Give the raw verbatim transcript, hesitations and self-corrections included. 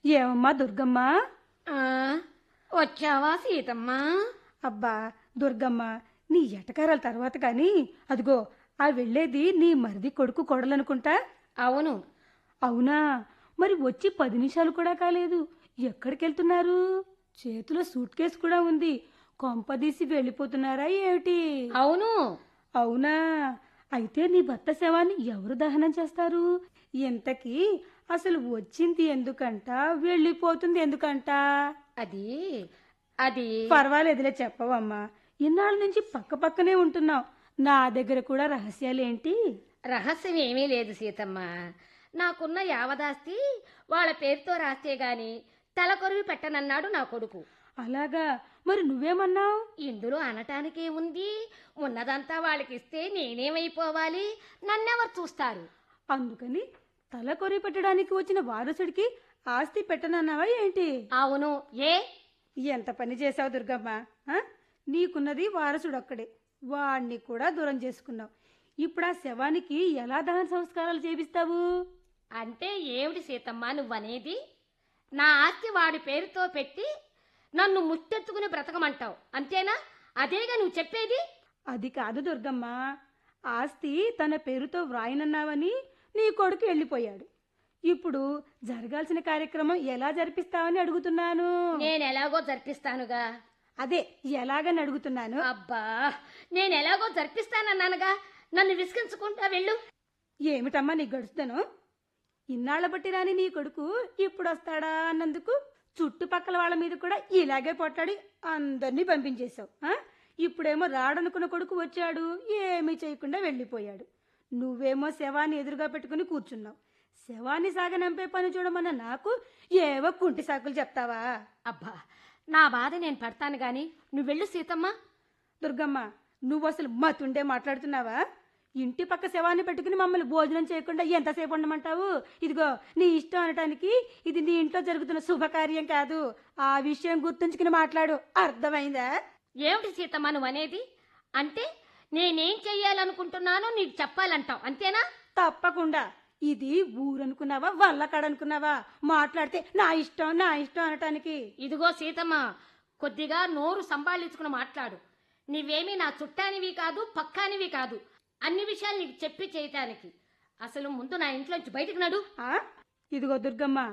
ఏమమ్మా దుర్గమ్మ? ఆ వచ్చావా సీతమ్మ? అబ్బా దుర్గమ్మ, నీ ఎటకారాల తర్వాత కానీ అదిగో ఆ వెళ్ళేది నీ మరిది కొడుకు కొడలనుకుంటా. అవును. అవునా? మరి వచ్చి పది నిమిషాలు కూడా కాలేదు. ఎక్కడికెళ్తున్నారు? చేతిలో సూట్ కేసు కూడా ఉంది. కొంపదీసి వెళ్ళిపోతున్నారా ఏమిటి? అవును. అవునా? అయితే నీ భర్త శవాన్ని ఎవరు దహనం చేస్తారు? ఇంతకీ అసలు వచ్చింది ఎందుకంట, వెళ్ళిపోతుంది ఎందుకంట? అది అది పర్వాలేదులే చెప్పవమ్మా. ఇన్నాళ్ళ నుంచి పక్క పక్కనే ఉంటున్నాం. నా దగ్గర కూడా రహస్యాలేంటి? రహస్యం ఏమీ లేదు సీతమ్మ. నాకున్న యావదాస్తి వాళ్ళ పేరుతో రాస్తే గాని తలకొరివి పెట్టనన్నాడు నా కొడుకు. అలాగా? మరి నువ్వేమన్నావు? ఇందులో అనటానికే ఉంది. ఉన్నదంతా వాళ్ళకిస్తే నేనేమైపోవాలి? నన్నెవరు చూస్తారు? అందుకని తల కొరి పెట్టడానికి వచ్చిన వారసుడికి ఆస్తి పెట్టనన్నావా ఏంటి? అవును. ఏ ఎంత పని చేశావు దుర్గమ్మ! ఆ? నీకున్నది వారసుడొక్కడే. వాణ్ణి కూడా దూరం చేసుకున్నావు. ఇప్పుడు ఆ శవానికి ఎలా దహన సంస్కారాలు చేపిస్తావు? అంటే ఏమిటి సీతమ్మ నువ్వనేది? నా ఆస్తి వాడి పేరుతో పెట్టి నన్ను ముట్టెత్తుకుని బ్రతకమంటావు అంతేనా? అదేగా నువ్వు చెప్పేది? అది కాదు దుర్గమ్మ. ఆస్తి తన పేరుతో వ్రాయనన్నావని నీ కొడుకు వెళ్ళిపోయాడు. ఇప్పుడు జరగాల్సిన కార్యక్రమం ఎలా జరిపిస్తావని అడుగుతున్నాను. నేనెలాగో జరిపిస్తానుగా. అదే ఎలాగని అడుగుతున్నాను. అబ్బా, నేనెలాగో జరిపిస్తానన్నానుగా. నన్ను విసిగించుకుంటా వెళ్ళు. ఏమిటమ్మా నీ గడుస్తాను? ఇన్నాళ్ల బట్టి రాని నీ కొడుకు ఇప్పుడు వస్తాడా అన్నందుకు చుట్టుపక్కల వాళ్ళ మీద కూడా ఇలాగే పొట్లాడి అందరినీ పంపించేశావు. ఆ? ఇప్పుడేమో రాడనుకున్న కొడుకు వచ్చాడు, ఏమీ చేయకుండా వెళ్ళిపోయాడు. నువ్వేమో శవాన్ని ఎదురుగా పెట్టుకుని కూర్చున్నావు. శవాన్ని సాగనంపే పని చూడమన్న నాకు ఏవో కుంటి సాకులు చెప్తావా? అబ్బా, నా బాధ నేను పడతాను గాని నువ్వు వెళ్ళు సీతమ్మ. దుర్గమ్మ, నువ్వు అసలు మతుండే మాట్లాడుతున్నావా? ఇంటి పక్క శవాన్ని పెట్టుకుని మమ్మల్ని భోజనం చేయకుండా ఎంతసేపు ఉండమంటావు? ఇదిగో నీ ఇష్టం అనటానికి ఇది నీ ఇంట్లో జరుగుతున్న శుభకార్యం కాదు. ఆ విషయం గుర్తుంచుకుని మాట్లాడు, అర్థమైందా? ఏమిటి సీతమ్మ నువ్వు అనేది? అంటే నేనేం చెయ్యాలనుకుంటున్నానో నీకు చెప్పాలంటావు అంతేనా? తప్పకుండా. ఇది ఊరనుకున్నావా, వల్లకాడనుకున్నావా? మాట్లాడితే నా ఇష్టం నా ఇష్టం అనటానికి. ఇదిగో సీతమ్మ, కొద్దిగా నోరు సంభాళించుకుని మాట్లాడు. నీవేమీ నా చుట్టానివి కాదు, పక్కానివి కాదు. అన్ని విషయాలు నీకు చెప్పి చేయటానికి. అసలు ముందు నా ఇంట్లోంచి బయటకు నడు. ఆ? ఇదిగో దుర్గమ్మ,